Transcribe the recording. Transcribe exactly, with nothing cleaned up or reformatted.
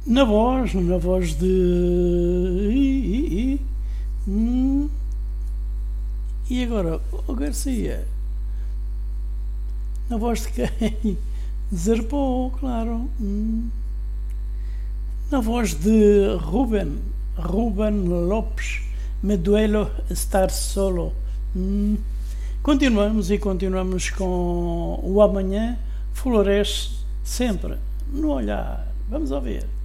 Na voz, na voz de... I, I, I. Hum. E agora, o Garcia? Na voz de quem? Zarpou, claro. Hum. Na voz de Ruben, Ruben Lopes, Me duelo estar solo. Hum. Continuamos e continuamos com o amanhã floresce sempre no olhar. Vamos ouvir.